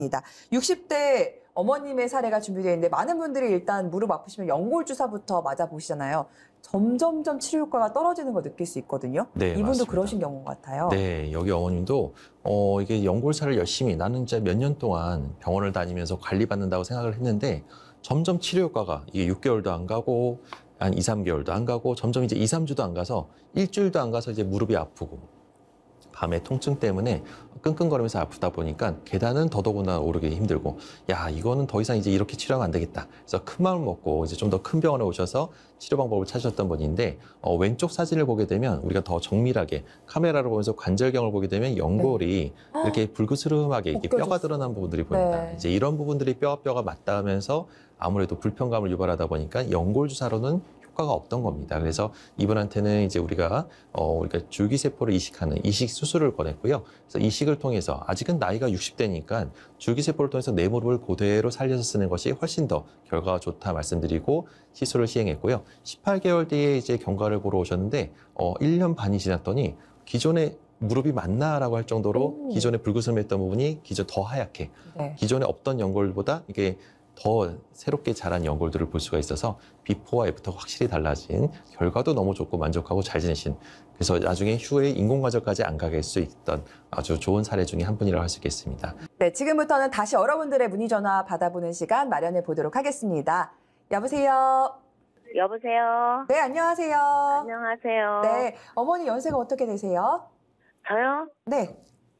60대 어머님의 사례가 준비되어 있는데 많은 분들이 일단 무릎 아프시면 연골 주사부터 맞아 보시잖아요. 점점점 치료 효과가 떨어지는 걸 느낄 수 있거든요. 네, 이분도 맞습니다. 그러신 경우 같아요. 네, 여기 어머님도 이게 연골살을 열심히 나는 진짜 몇 년 동안 병원을 다니면서 관리받는다고 생각을 했는데 점점 치료 효과가 이게 6개월도 안 가고 한 2, 3개월도 안 가고 점점 이제 2, 3주도 안 가서 일주일도 안 가서 이제 무릎이 아프고 밤에 통증 때문에 끙끙거리면서 아프다 보니까 계단은 더더구나 오르기 힘들고 야 이거는 더 이상 이제 이렇게 치료하면 안 되겠다. 그래서 큰 마음을 먹고 이제 좀 더 큰 병원에 오셔서 치료 방법을 찾으셨던 분인데 왼쪽 사진을 보게 되면 우리가 더 정밀하게 카메라로 보면서 관절경을 보게 되면 연골이 이렇게 불그스름하게 이렇게 뼈가 드러난 부분들이 보입니다. 네. 이제 이런 부분들이 뼈가 맞닿으면서 아무래도 불편감을 유발하다 보니까 연골 주사로는 효과가 없던 겁니다. 그래서 이분한테는 이제 우리가 줄기세포를 이식하는 이식 수술을 권했고요. 그래서 이식을 통해서 아직은 나이가 60대니까 줄기세포를 통해서 내 무릎을 그대로 살려서 쓰는 것이 훨씬 더 결과가 좋다 말씀드리고 시술을 시행했고요. 18개월 뒤에 이제 경과를 보러 오셨는데 1년 반이 지났더니 기존에 무릎이 맞나라고 할 정도로 기존에 불구스름했던 부분이 기존 더 하얗게 기존에 없던 연골보다 이게 더 새롭게 자란 연골들을 볼 수가 있어서 비포와 애프터가 확실히 달라진 결과도 너무 좋고 만족하고 잘 지내신 그래서 나중에 후에 인공관절까지 안 가게 할 수 있던 아주 좋은 사례 중에 한 분이라고 할 수 있겠습니다. 네, 지금부터는 다시 여러분들의 문의 전화 받아보는 시간 마련해 보도록 하겠습니다. 여보세요? 여보세요? 네, 안녕하세요. 안녕하세요. 네, 어머니 연세가 어떻게 되세요? 저요? 네,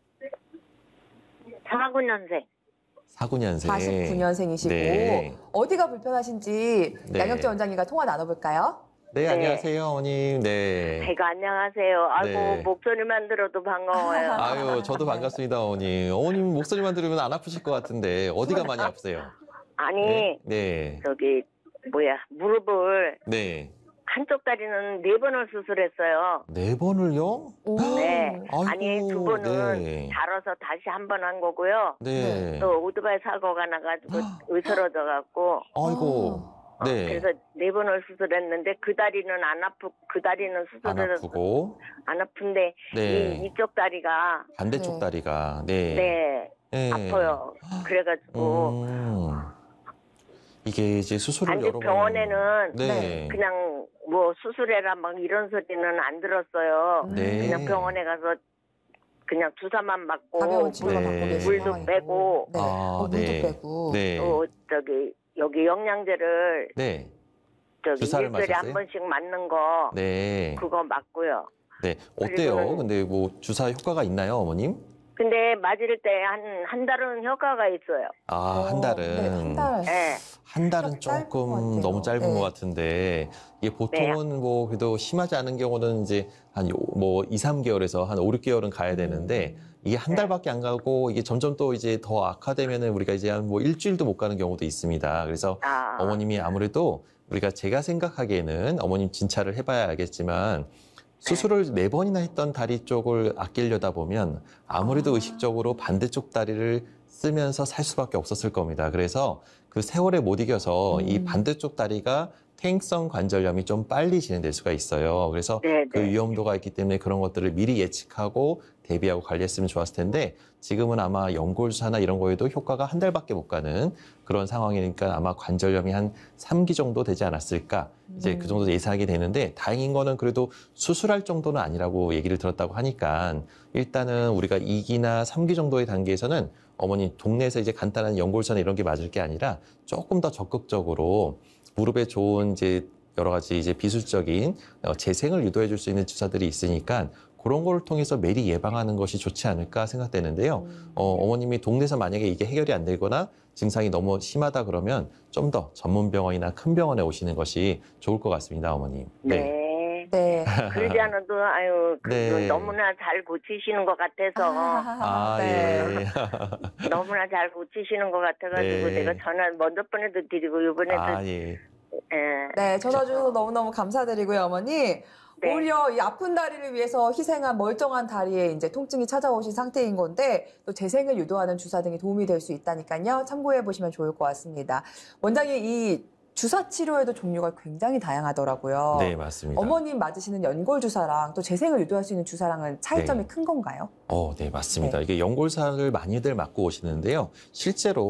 49년생. 49년생. 49년생이시고 네. 어디가 불편하신지 네. 양혁재 원장님과 통화 나눠볼까요? 네, 네. 안녕하세요, 어머님. 네. 아이고, 안녕하세요. 아이고, 네. 목소리만 들어도 반가워요. 아유, 저도 반갑습니다, 어머님. 어머님 목소리만 들으면 안 아프실 것 같은데 어디가 많이 아프세요? 아니, 네. 무릎을 네. 한쪽 다리는 4번을 수술했어요. 4번을요? 네. 아이고, 아니, 2번은 네. 다뤄서 다시 한 번 한 거고요. 네. 또 오토바이 사고가 나가지고 으스러져갖고. 아이고. 네. 그래서 4번을 수술했는데 그 다리는 그 다리는 안 수술을 아프고. 안 아픈데 네. 이쪽 다리가 반대쪽 네. 다리가. 네. 네, 네. 아파요. 그래가지고 이게 이제 수술을 아니 여러 번. 병원에는 네. 그냥 뭐 수술해라 막 이런 소리는 안 들었어요. 네. 그냥 병원에 가서 그냥 주사만 맞고 가벼운 치료만 네. 받고 계신 물도 상황이고. 빼고 네. 아, 물도 네. 빼고. 네. 또 여기 영양제를 네. 주사를 일주일에 한 맞았어요? 번씩 맞는 거 네. 그거 맞고요. 네. 어때요? 그리고는- 근데 뭐 주사 효과가 있나요, 어머님? 근데 맞을 때 한 달은 효과가 있어요. 아, 한 달은. 네, 한 달. 네. 한 달은 짧은 것 조금 같아요. 너무 짧은 네. 것 같은데 이게 보통은 뭐 그래도 심하지 않은 경우는 이제 한 뭐 2, 3개월에서 한 5, 6개월은 가야 되는데 이게 한 달밖에 안 가고 이게 점점 또 이제 더 악화되면은 우리가 이제 한 뭐 일주일도 못 가는 경우도 있습니다. 그래서 아. 어머님이 아무래도 제가 생각하기에는 어머님 진찰을 해봐야 알겠지만 수술을 4번이나 했던 다리 쪽을 아끼려다 보면 아무래도 의식적으로 반대쪽 다리를 쓰면서 살 수밖에 없었을 겁니다. 그래서 그 세월에 못 이겨서 이 반대쪽 다리가 퇴행성 관절염이 좀 빨리 진행될 수가 있어요. 그래서 네, 그 네. 위험도가 있기 때문에 그런 것들을 미리 예측하고 대비하고 관리했으면 좋았을 텐데 지금은 아마 연골주사나 이런 거에도 효과가 한 달밖에 못 가는 그런 상황이니까 아마 관절염이 한 3기 정도 되지 않았을까 이제 그 정도 예상하게 되는데 다행인 거는 그래도 수술할 정도는 아니라고 얘기를 들었다고 하니까 일단은 우리가 2기나 3기 정도의 단계에서는 어머니 동네에서 이제 간단한 연골주사나 이런 게 맞을 게 아니라 조금 더 적극적으로 무릎에 좋은 이제 여러 가지 이제 비술적인 재생을 유도해 줄 수 있는 주사들이 있으니까 그런 걸 통해서 미리 예방하는 것이 좋지 않을까 생각되는데요. 어머님이 동네에서 만약에 이게 해결이 안 되거나 증상이 너무 심하다 그러면 좀 더 전문 병원이나 큰 병원에 오시는 것이 좋을 것 같습니다, 어머님. 네. 네. 그러지 않아도 네. 너무나 잘 고치시는 것 같아서 아, 네. 예. 너무나 잘 고치시는 것 같아가지고 네. 내가 전화 먼저 번에도 드리고 이번에도 아, 예. 네, 전화 주셔서 너무너무 감사드리고요, 어머니. 네. 오히려 이 아픈 다리를 위해서 희생한 멀쩡한 다리에 이제 통증이 찾아오신 상태인 건데 또 재생을 유도하는 주사 등이 도움이 될 수 있다니까요. 참고해 보시면 좋을 것 같습니다. 원장님 이 주사 치료에도 종류가 굉장히 다양하더라고요. 네, 맞습니다. 어머님 맞으시는 연골 주사랑 또 재생을 유도할 수 있는 주사랑은 차이점이 네. 큰 건가요? 네, 맞습니다. 네. 이게 연골사를 많이들 맞고 오시는데요. 실제로